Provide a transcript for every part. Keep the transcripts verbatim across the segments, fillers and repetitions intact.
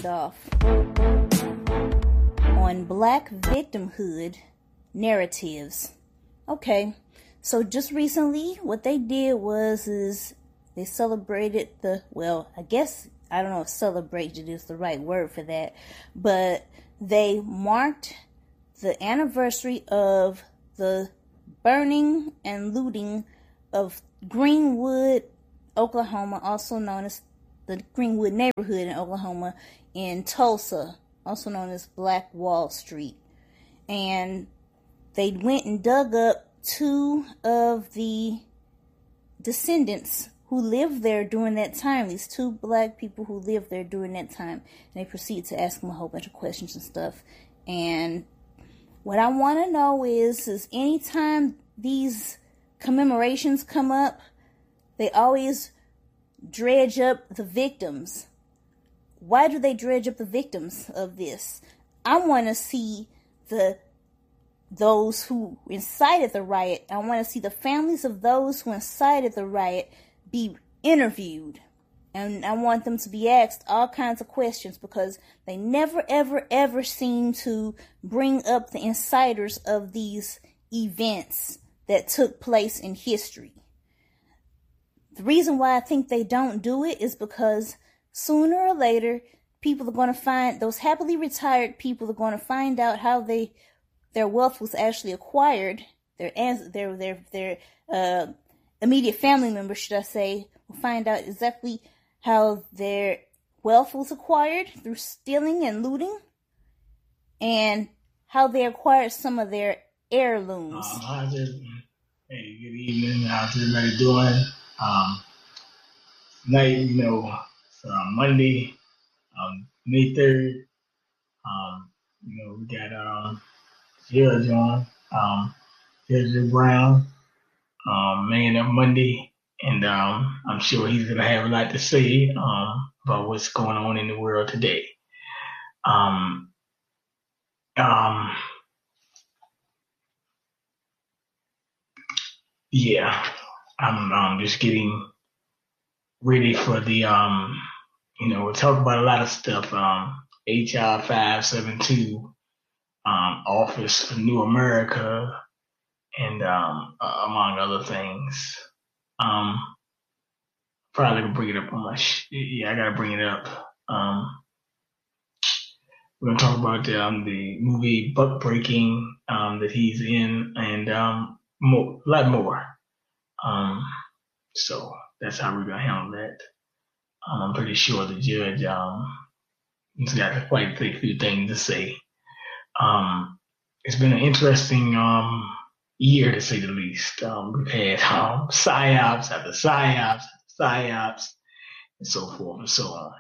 sound off on Black victimhood narratives. Okay, so just recently, what they did was is they celebrated the, well, I guess, I don't know if celebrated is the right word for that, but they marked the anniversary of the burning and looting of Greenwood, Oklahoma, also known as the Greenwood neighborhood in Oklahoma, in Tulsa, also known as Black Wall Street. And they went and dug up two of the descendants who lived there during that time, these two black people who lived there during that time. And they proceeded to ask them a whole bunch of questions and stuff. And what I want to know is, is anytime these commemorations come up, they always dredge up the victims. Why do they dredge up the victims of this? I want to see the those who incited the riot. I want to see the families of those who incited the riot be interviewed. And I want them to be asked all kinds of questions, because they never, ever, ever seem to bring up the inciters of these events that took place in history. The reason why I think they don't do it is because sooner or later, people are going to find, those happily retired people are going to find out how they, their wealth was actually acquired. Their, their, their, their, uh, immediate family members, should I say, will find out exactly how their wealth was acquired through stealing and looting, and how they acquired some of their heirlooms. Um, how's it? Hey, good evening. How's everybody doing? Um, tonight, you know, it's uh, Monday, um, May third. Um, you know, we got um, Judge on, um, Judge Brown, um, Man Up Monday, and um, I'm sure he's gonna have a lot to say um, about what's going on in the world today. Um, um, yeah, I'm um, just getting ready for the, um, you know, we'll talk about a lot of stuff. Um, H R five seventy-two, um, Office for New America, and um, uh, among other things. Um, probably gonna bring it up on my, sh- yeah, I gotta bring it up. Um, we're gonna talk about the, um, the movie Buck Breaking um, that he's in, and um, more, a lot more. Um, so that's how we're gonna handle that. Um, I'm pretty sure the judge um, has got quite a few things to say. Um, it's been an interesting um, year, to say the least. Um, we've had um, psyops after psyops after psyops, and so forth and so on.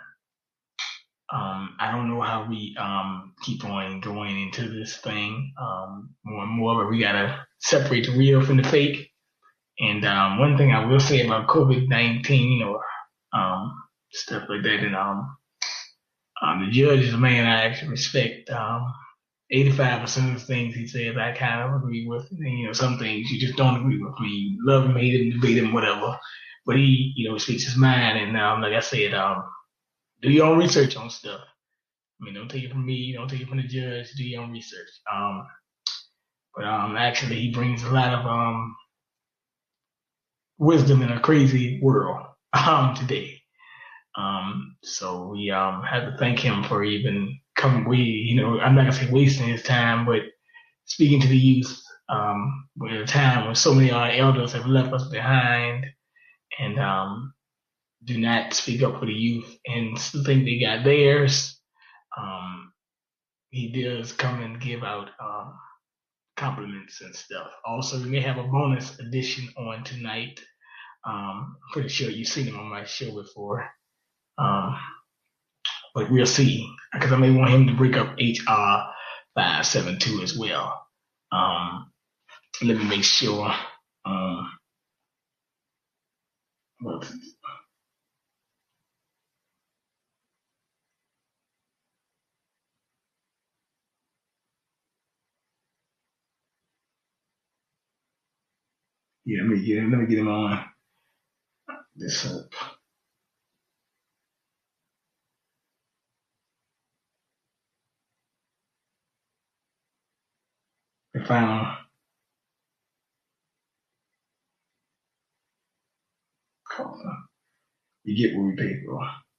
Um, I don't know how we um, keep on going into this thing um, more and more, but we gotta separate the real from the fake. And um, one thing I will say about COVID nineteen or um, stuff like that, and um, um, the judge is a man I actually respect. Um, eighty-five percent of the things he says I kind of agree with. And, you know, some things you just don't agree with. You love him, hate him, debate him, whatever. But he, you know, speaks his mind. And um, like I said, um, do your own research on stuff. I mean, don't take it from me. Don't take it from the judge. Do your own research. Um, but um, actually, he brings a lot of um, wisdom in a crazy world um, today. Um, so we um, have to thank him for even coming. We, you know, I'm not gonna say wasting his time, but speaking to the youth um, at a time when so many of our elders have left us behind, and um, do not speak up for the youth and think they got theirs. Um, he does come and give out um, compliments and stuff. Also, we may have a bonus edition on tonight. Um, I'm pretty sure you've seen him on my show before. Um, but we'll see, because I may want him to break up H R five seventy-two as well. Um, let me make sure. Um, what, yeah, let me get him. Let me get him on this up. the final. You get what we pay for.